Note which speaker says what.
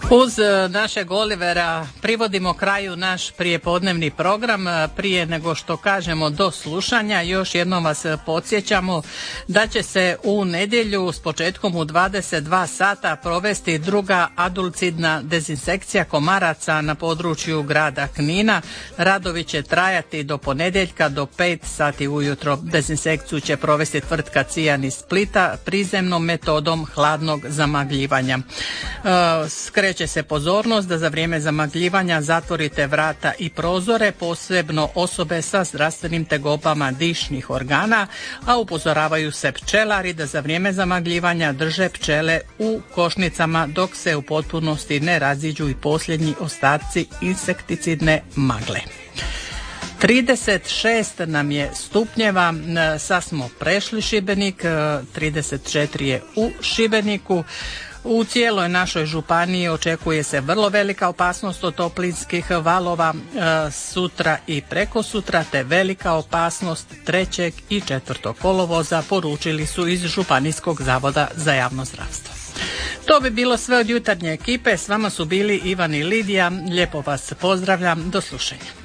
Speaker 1: Uz našeg Olivera privodimo kraju naš prijepodnevni program. Prije nego što kažemo do slušanja, još jednom vas podsjećamo da će se u nedjelju s početkom u 22 sata provesti druga adulcidna dezinsekcija komaraca na području grada Knina. Radovi će trajati do ponedjeljka do 5 sati ujutro. Dezinsekciju će provesti tvrtka Cijan iz Splita prizemnom metodom hladnog zamagljivanja. Skreće se pozornost da za vrijeme zamagljivanja zatvorite vrata i prozore, posebno osobe sa zdravstvenim tegobama dišnih organa, a upozoravaju se pčelari da za vrijeme zamagljivanja drže pčele u košnicama dok se u potpunosti ne raziđu i posljednji ostaci insekticidne magle. 36 nam je stupnjeva, sad smo prešli Šibenik, 34 je u Šibeniku. U cijeloj našoj županiji očekuje se vrlo velika opasnost od toplinskih valova sutra i prekosutra, te velika opasnost 3. i 4. kolovoza, poručili su iz Županijskog zavoda za javno zdravstvo. To bi bilo sve od jutarnje ekipe, s vama su bili Ivan i Lidija, lijepo vas pozdravljam, do slušanja.